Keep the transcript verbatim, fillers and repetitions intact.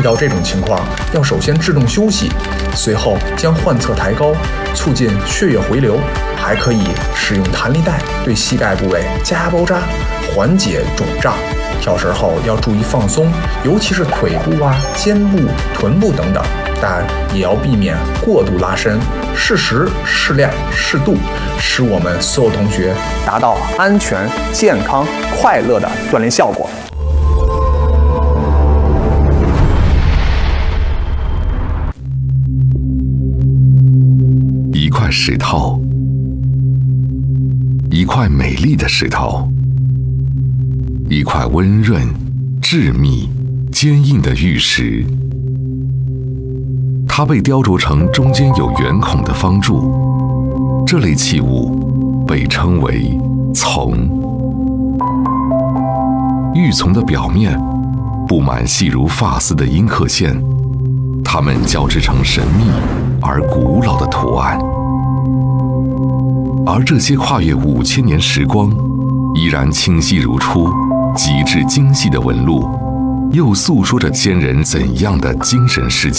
到这种情况，要首先制动休息，随后将患侧抬高，促进血液回流。还可以使用弹力带对膝盖部位加压包扎，缓解肿胀。跳绳后要注意放松，尤其是腿部啊、肩部、臀部等等，但也要避免过度拉伸，适时、适量、适度，使我们所有同学达到安全、健康、快乐的锻炼效果。 一块石头，一块美丽的石头，一块温润、致密、坚硬的玉石。它被雕琢成中间有圆孔的方柱，这类器物被称为琮。玉琮的表面布满细如发丝的阴刻线，它们交织成神秘而古老的图案。而这些跨越五千年时光，依然清晰如初、极致精细的纹路，又诉说着先人怎样的精神世界。